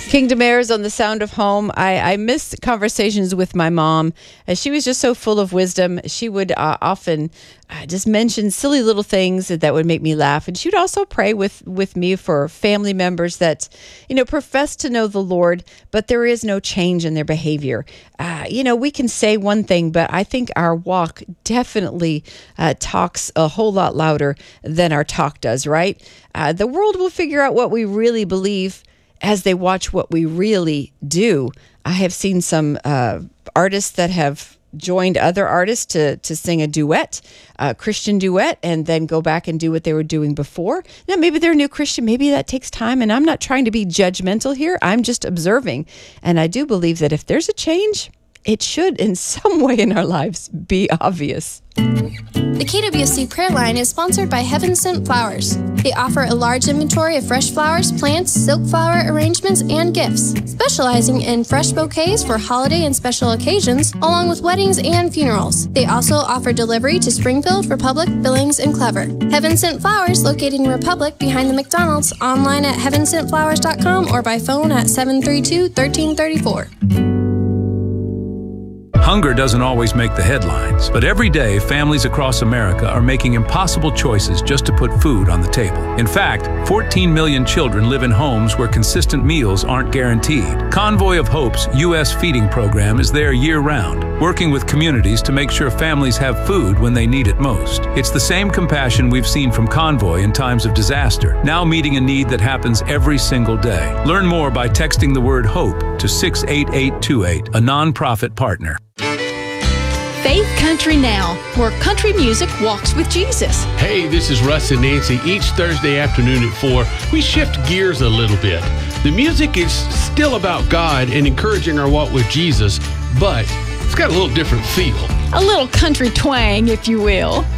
Kingdom Airs on the Sound of Home. I miss conversations with my mom, as she was just so full of wisdom. She would often just mention silly little things that would make me laugh. And she would also pray with me for family members that, profess to know the Lord, but there is no change in their behavior. We can say one thing, but I think our walk definitely talks a whole lot louder than our talk does, right? The world will figure out what we really believe as they watch what we really do. I have seen some artists that have joined other artists to sing a duet, a Christian duet, and then go back and do what they were doing before. Now, maybe they're a new Christian. Maybe that takes time, and I'm not trying to be judgmental here. I'm just observing. And I do believe that if there's a change, it should in some way in our lives be obvious. The KWC Prayer Line is sponsored by Heaven Sent Flowers. They offer a large inventory of fresh flowers, plants, silk flower arrangements, and gifts, specializing in fresh bouquets for holiday and special occasions, along with weddings and funerals. They also offer delivery to Springfield, Republic, Billings, and Clever. Heaven Sent Flowers, located in Republic behind the McDonald's, online at heavensentflowers.com or by phone at 732-1334. Hunger doesn't always make the headlines, but every day families across America are making impossible choices just to put food on the table. In fact, 14 million children live in homes where consistent meals aren't guaranteed. Convoy of Hope's U.S. feeding program is there year-round, working with communities to make sure families have food when they need it most. It's the same compassion we've seen from Convoy in times of disaster, now meeting a need that happens every single day. Learn more by texting the word HOPE to 68828, a nonprofit partner. Faith Country Now, where country music walks with Jesus. Hey, this is Russ and Nancy. Each Thursday afternoon at 4, we shift gears a little bit. The music is still about God and encouraging our walk with Jesus, but it's got a little different feel. A little country twang, if you will.